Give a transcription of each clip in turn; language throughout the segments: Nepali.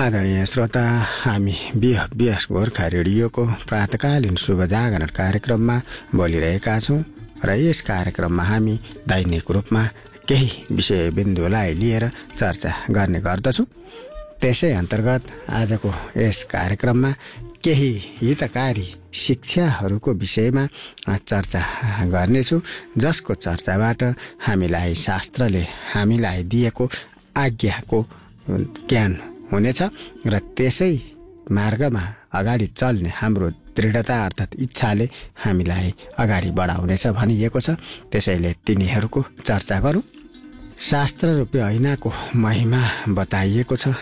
आदरणीय श्रोता, हामी बिएस गोर्खा रेडियोको प्रातकालीन शुभ जागरण कार्यक्रममा बोलिरहेका छौँ र यस कार्यक्रममा हामी दैनिक रूपमा केही विषयबिन्दुलाई लिएर चर्चा गर्ने गर्दछौँ। त्यसै अन्तर्गत आजको यस कार्यक्रममा केही हितकारी शिक्षाहरूको विषयमा चर्चा गर्नेछु, जसको चर्चाबाट हामीलाई शास्त्रले हामीलाई दिएको आज्ञाको ज्ञान हुनेछ र त्यसै मार्गमा अगाडि चल्ने हाम्रो दृढता अर्थात् इच्छाले हामीलाई अगाडि बढाउनेछ भनिएको छ। त्यसैले तिनीहरूको चर्चा गरौँ। शास्त्र रूपी ऐनाको महिमा बताइएको छ।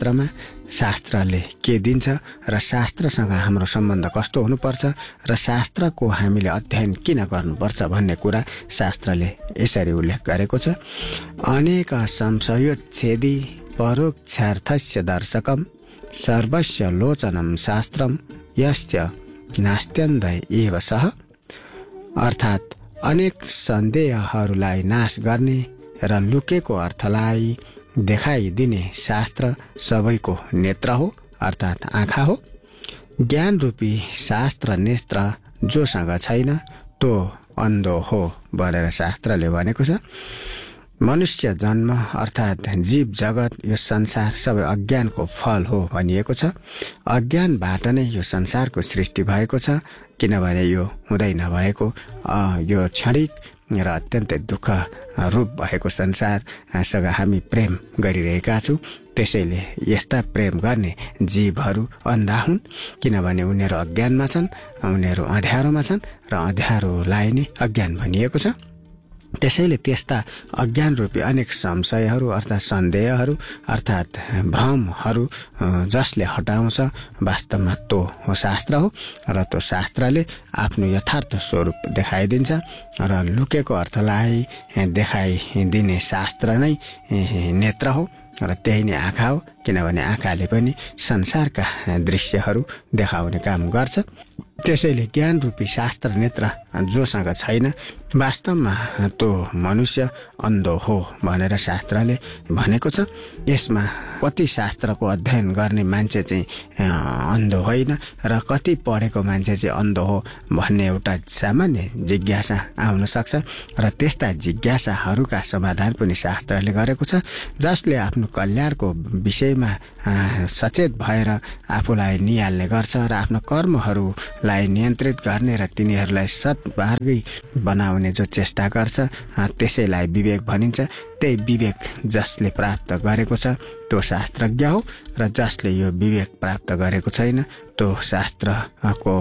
शास्त्रले के दिन्छ र शास्त्रसँग हाम्रो सम्बन्ध कस्तो हुनुपर्छ र शास्त्रको हामीले अध्ययन किन गर्नुपर्छ भन्ने कुरा शास्त्रले यसरी उल्लेख गरेको छ। अनेक संशयोच्छेदी परोक्षार्थस्य दर्शकम सर्वस्य लोचनम शास्त्रम यस्य नास्त्यन्धय एव सह। अर्थात् अनेक सन्देहहरूलाई नाश गर्ने र लुकेको अर्थलाई देखाइदिने शास्त्र सबैको नेत्र हो अर्थात् आँखा हो। ज्ञान रूपी शास्त्र नेत्र जोसँग छैन तो अन्धो हो भनेर शास्त्रले भनेको छ। मनुष्य जन्म अर्थात् जीव जगत यो संसार सबै अज्ञानको फल हो भनिएको छ। अज्ञानबाट नै यो संसारको सृष्टि भएको छ, किनभने यो हुँदै नभएको यो क्षणिक र अत्यन्तै दुःख रूप भएको संसारसँग हामी प्रेम गरिरहेका छौँ। त्यसैले यस्ता प्रेम गर्ने जीवहरू अन्धा हुन्, किनभने उनीहरू अज्ञानमा छन्, उनीहरू अँध्यारोमा छन् र अँध्यारोलाई नै अज्ञान भनिएको छ। त्यसैले त्यस्ता अज्ञान रूपी अनेक संशयहरू अर्थात् सन्देहहरू अर्थात् भ्रमहरू जसले हटाउँछ वास्तवमा तो हो शास्त्र हो र त्यो शास्त्रले आफ्नो यथार्थ स्वरूप देखाइदिन्छ र लुकेको अर्थलाई देखाइदिने शास्त्र नै नेत्र हो र त्यही नै आँखा हो, किनभने आँखाले पनि संसारका दृश्यहरू देखाउने काम गर्छ। त्यसैले ज्ञान रूपी शास्त्र नेत्र जोसँग छैन वास्तवमा त्यो मनुष्य अन्धो हो भनेर शास्त्रले भनेको छ। यसमा कति शास्त्रको अध्ययन गर्ने मान्छे चाहिँ अन्धो होइन र कति पढेको मान्छे चाहिँ अन्धो हो भन्ने एउटा सामान्य जिज्ञासा आउन सक्छ र त्यस्ता जिज्ञासाहरूका समाधान पनि शास्त्रले गरेको छ, जसले आफ्नो कल्याणको विषयमा सचेत भएर आफूलाई निहाल्ने गर्छ र आफ्नो कर्महरूलाई नियन्त्रित गर्ने र तिनीहरूलाई सत्मार्गी बनाउने जो चेष्टा गर्छ त्यसैलाई विवेक भनिन्छ। त्यही विवेक जसले प्राप्त गरेको छ त्यो शास्त्रज्ञ हो र जसले यो विवेक प्राप्त गरेको छैन त्यो शास्त्रको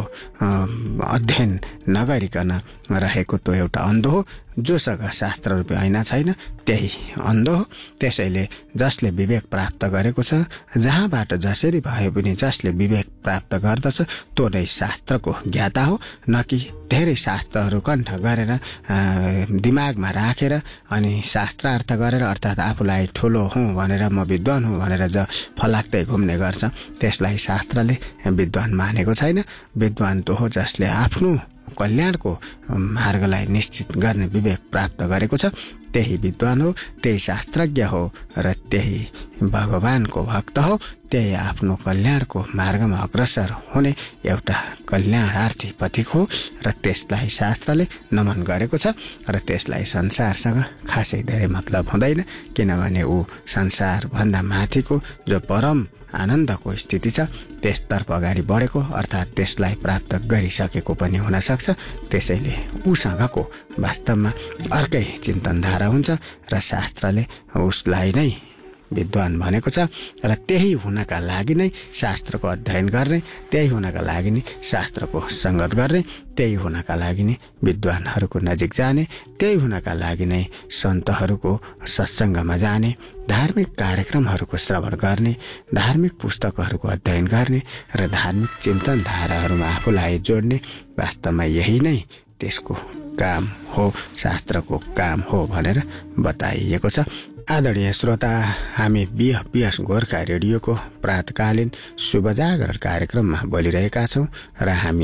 अध्ययन नगरिकन रहेको त्यो एउटा अन्धो हो। जोसँग शास्त्र रूपी ऐना छैन त्यही अन्धो हो। त्यसैले जसले विवेक प्राप्त गरेको छ, जहाँबाट जसरी भए पनि जसले विवेक प्राप्त गर्दछ त्यो नै शास्त्रको ज्ञाता हो, न कि धेरै शास्त्रहरू कण्ठ गरेर दिमागमा राखेर अनि शास्त्रार्थ गरेर अर्थात् आफूलाई ठुलो हुँ भनेर म विद्वान हुँ भनेर फलाक्दै घुम्ने गर्छ, त्यसलाई शास्त्रले विद्वान मानेको छैन। विद्वान त्यो हो जसले आफ्नो कल्याणको मार्गलाई निश्चित गर्ने विवेक प्राप्त गरेको छ, त्यही विद्वान हो, त्यही शास्त्रज्ञ हो र त्यही भगवानको भक्त हो, त्यही आफ्नो कल्याणको मार्गमा अग्रसर हुने एउटा कल्याणार्थी पथिक हो र त्यसलाई शास्त्रले नमन गरेको छ र त्यसलाई संसारसँग खासै धेरै मतलब हुँदैन, किनभने ऊ संसारभन्दा माथिको जो परम आनन्दको स्थिति छ त्यसतर्फ अगाडि बढेको अर्थात् त्यसलाई प्राप्त गरिसकेको पनि हुन सक्छ। त्यसैले उसँगको वास्तवमा अर्कै चिन्तनधारा हुन्छ र शास्त्रले उसलाई नै विद्वान भनेको छ र त्यही हुनका लागि नै शास्त्रको अध्ययन गर्ने, त्यही हुनका लागि नै शास्त्रको सङ्गत गर्ने, त्यही हुनका लागि नै विद्वानहरूको नजिक जाने, त्यही हुनका लागि नै सन्तहरूको सत्सङ्गमा जाने, धार्मिक कार्यक्रमहरूको श्रवण गर्ने, धार्मिक पुस्तकहरूको अध्ययन गर्ने र धार्मिक चिन्तनधाराहरूमा आफूलाई जोड्ने वास्तवमा यही नै त्यसको काम हो, शास्त्रको काम हो भनेर बताइएको छ। आदरणीय श्रोता, हामी बिएस गोर्खा रेडियोको प्रातकालीन शुभ जागरण कार्यक्रममा बोलिरहेका छौँ र हामी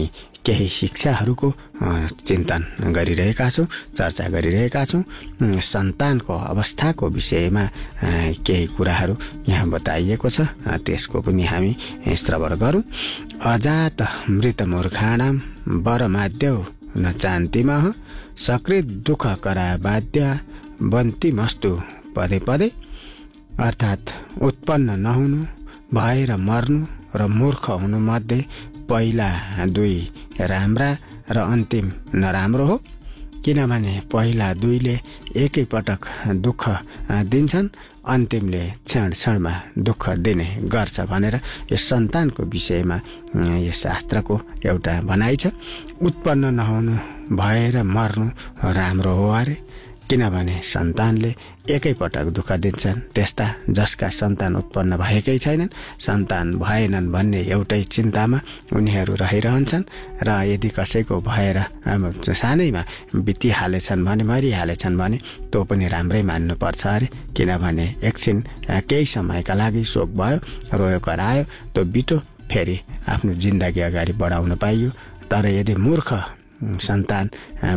केही शिक्षाहरूको चिन्तन गरिरहेका छौँ, चर्चा गरिरहेका छौँ। सन्तानको अवस्थाको विषयमा केही कुराहरू यहाँ बताइएको छ, त्यसको पनि हामी श्रवण गरौँ। अजात मृत मूर्खाणां वरमाद्यौ न चान्तिमः सकृत दुःख करा बाध्य बन्तीमस्तु पदे पदे। अर्थात् उत्पन्न नहुनु, भएर मर्नु र मूर्ख हुनु मध्ये पहिला दुई राम्रा र अन्तिम नराम्रो हो, किनभने पहिला दुईले एकैपटक दुःख दिन्छन्, अन्तिमले क्षण क्षणमा दुःख दिने गर्छ भनेर यो सन्तानको विषयमा यो शास्त्रको एउटा भनाइ छ। उत्पन्न नहुनु, भएर मर्नु राम्रो हो अरे, किनभने सन्तानले एकैपटक दुःख दिन्छन्। त्यस्ता जसका सन्तान उत्पन्न भएकै छैनन्, सन्तान भएनन् भन्ने एउटै चिन्तामा उनीहरू रहिरहन्छन् र यदि कसैको भएर सानैमा बितिहालेछन् भने, मरिहालेछन् भने त्यो पनि राम्रै मान्नुपर्छ अरे, किनभने एकछिन केही समयका लागि शोक भयो, रोयो करायो, त्यो बित्यो, फेरि आफ्नो जिन्दगी अगाडि बढाउन पाइयो। तर यदि मूर्ख सन्तान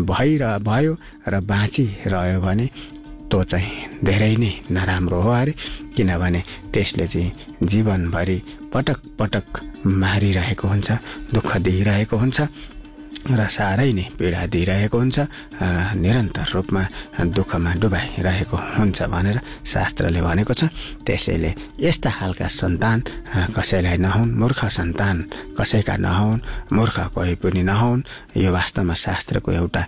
भयो र बाँचिरह्यो भने त्यो चाहिँ धेरै नै नराम्रो हो अरे, किनभने त्यसले चाहिँ जीवनभरि पटक पटक मारिरहेको हुन्छ, दुःख दिइरहेको हुन्छ र साह्रै नै पीडा दिइरहेको हुन्छ र निरन्तर रूपमा दुःखमा डुबाइरहेको हुन्छ भनेर शास्त्रले भनेको छ। त्यसैले यस्ता खालका सन्तान कसैलाई नहुन्, मूर्ख सन्तान कसैका नहुन्, मूर्ख कोही पनि नहुन्, यो वास्तवमा शास्त्रको एउटा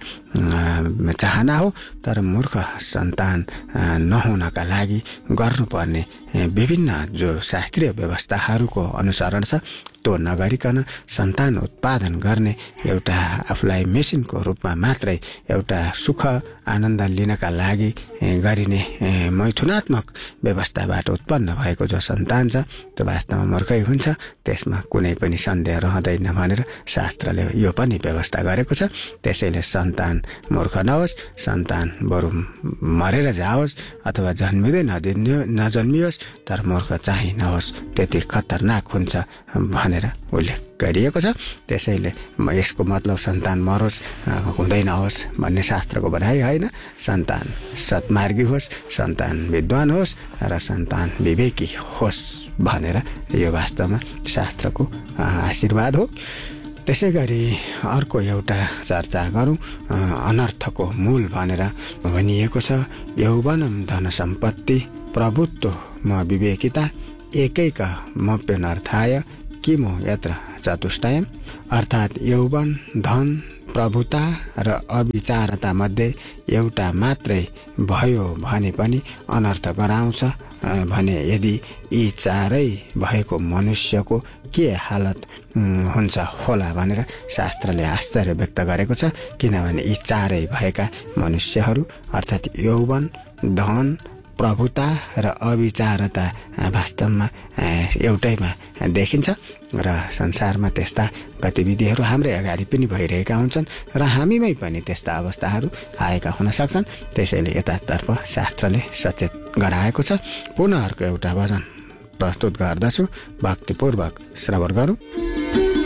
चाहना हो। तर मूर्ख सन्तान नहुनका लागि गर्नुपर्ने विभिन्न जो शास्त्रीय व्यवस्थाहरूको अनुसरण छ त्यो नगरिकन सन्तान उत्पादन गर्ने एउटा आफूलाई मेसिनको रूपमा मात्रै एउटा सुख आनन्द लिनका लागि गरिने मैथुनात्मक व्यवस्थाबाट उत्पन्न भएको जो सन्तान छ त्यो वास्तवमा मूर्खै हुन्छ, त्यसमा कुनै पनि सन्देह रहँदैन भनेर शास्त्रले यो पनि व्यवस्था गरेको छ। त्यसैले सन्तान मूर्ख नहोस्, सन्तान बरु मरेर जाओस् अथवा जन्मिँदै नजन्मियोस्, तर मूर्ख चाहिँ नहोस्, त्यति खतरनाक हुन्छ भनेर उल्लेख गरिएको छ। त्यसैले यसको मतलब सन्तान मरोस्, हुँदै नहोस् भन्ने शास्त्रको भनाइ होइन। सन्तान सत्मार्गी होस्, सन्तान विद्वान होस् र सन्तान विवेकी होस् भनेर यो वास्तवमा शास्त्रको आशीर्वाद हो। त्यसै गरी अर्को एउटा चर्चा गरौँ। अनर्थको मूल भनेर भनिएको छ, यौवनम धन सम्पत्ति प्रभुत्व म विवेकिता एकैक मप्यनर्थाय किमो यत्र चतुष्टयम्। अर्थात् यौवन, धन, प्रभुता र अविचारता मध्ये एउटा मात्रै भयो भने पनि अनर्थ गराउँछ भने यदि यी चारै भएको मनुष्यको के हालत हुन्छ होला भनेर शास्त्रले आश्चर्य व्यक्त गरेको छ। किनभने यी चारै भएका मनुष्यहरू अर्थात् यौवन, धन, प्रभुता र अविचारता वास्तवमा एउटैमा देखिन्छ र संसारमा त्यस्ता गतिविधिहरू हाम्रै अगाडि पनि भइरहेका हुन्छन् र हामीमै पनि त्यस्ता अवस्थाहरू आएका हुन सक्छन्। त्यसैले यतातर्फ शास्त्रले सचेत गराएको छ। पुनः अर्को एउटा भजन प्रस्तुत गर्दछु, भक्तिपूर्वक श्रवण गरौँ।